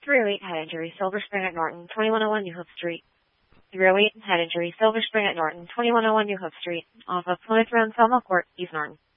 308 head injury, Silver Spring at Norton, 2101 New Hope Street. 308 head injury, Silver Spring at Norton, 2101 New Hope Street, off of Plymouth Road, Selma Court, East Norton.